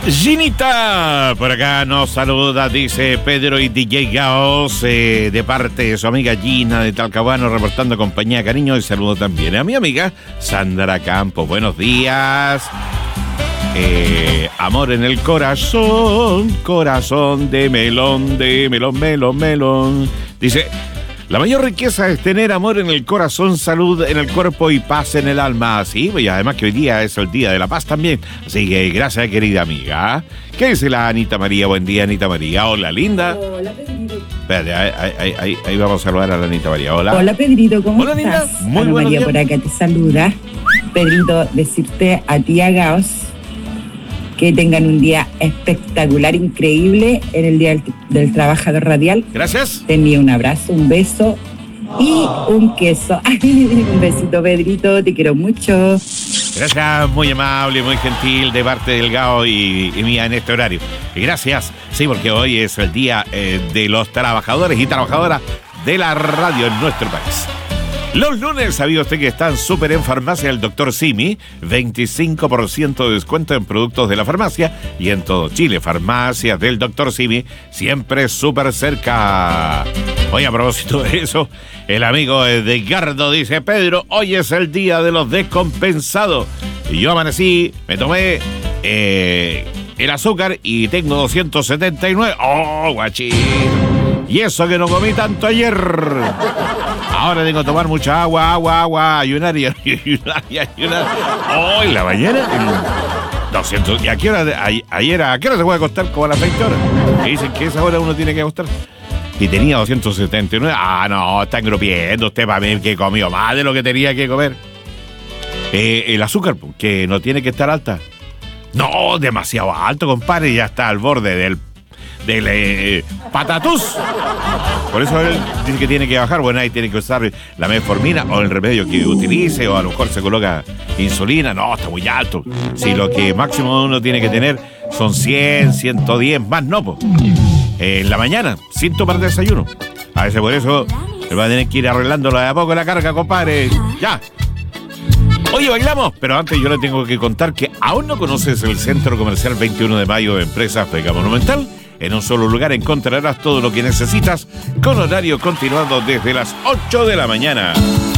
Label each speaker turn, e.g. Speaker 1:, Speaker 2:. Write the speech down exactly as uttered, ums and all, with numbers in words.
Speaker 1: Ginita, por acá nos saluda, dice Pedro y D J Gaos, eh, de parte de su amiga Gina de Talcahuano, reportando compañía, cariño, y saludo también a mi amiga Sandra Campos. Buenos días. Eh, amor en el corazón, corazón de melón, de melón, melón, melón. Dice, la mayor riqueza es tener amor en el corazón, salud en el cuerpo y paz en el alma. Sí, y además que hoy día es el día de la paz también. Así que gracias, querida amiga. ¿Qué dice la Anita María? Buen día, Anita María. Hola, linda. Hola, Pedrito. Espérate, ahí, ahí, ahí, ahí vamos a saludar a la Anita María. Hola.
Speaker 2: Hola, Pedrito, ¿cómo
Speaker 1: Hola,
Speaker 2: estás?
Speaker 1: Linda. Muy
Speaker 2: Ana
Speaker 1: buenos
Speaker 2: María
Speaker 1: días.
Speaker 2: por acá te saluda. Pedrito, decirte a ti, a Gaos, que tengan un día espectacular, increíble en el Día del, del Trabajador Radial.
Speaker 1: Gracias.
Speaker 2: Te envío un abrazo, un beso y un queso. Un besito, Pedrito, te quiero mucho.
Speaker 1: Gracias, muy amable, muy gentil de parte del Gao y, y mía en este horario. Y gracias, sí, porque hoy es el día eh, de los trabajadores y trabajadoras de la radio en nuestro país. Los lunes, ¿sabía usted que están súper en farmacia el doctor Simi? veinticinco por ciento de descuento en productos de la farmacia y en todo Chile. Farmacias del doctor Simi, siempre súper cerca. Hoy, a propósito de eso, el amigo Edgardo dice, Pedro, hoy es el día de los descompensados. Y yo amanecí, me tomé eh, el azúcar y tengo doscientos setenta y nueve. ¡Oh, guachín! Y eso que no comí tanto ayer. Ahora tengo que tomar mucha agua, agua, agua, ayunar y ayunar y ayunar. Hoy en la mañana, el doscientos. ¿Y a qué hora? A, ayer, ¿a qué hora se puede acostar? Como a las veinte horas. Que dicen que esa hora uno tiene que acostar. Y tenía doscientos setenta y nueve. Ah, no, está engropiendo usted para mí que comió más de lo que tenía que comer. Eh, el azúcar, que no tiene que estar alta. No, demasiado alto, compadre. Ya está al borde del del eh, patatús. Por eso él dice que tiene que bajar. Bueno, ahí tiene que usar la metformina o el remedio que utilice, o a lo mejor se coloca insulina. No, está muy alto. Si lo que máximo uno tiene que tener son cien, ciento diez, más no, pues. En la mañana, sin tomar desayuno. A veces por eso se va a tener que ir arreglándolo de a poco la carga, compadre. Ya. Oye, bailamos, pero antes yo le tengo que contar que aún no conoces el Centro Comercial veintiuno de mayo de Empresas Vega Monumental. En un solo lugar encontrarás todo lo que necesitas con horario continuado desde las ocho de la mañana.